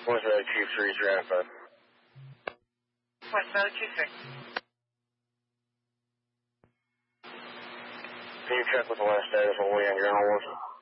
West Valley 2-3 is your info. West Valley 2-3. Can you check with the last status on Leon, you're on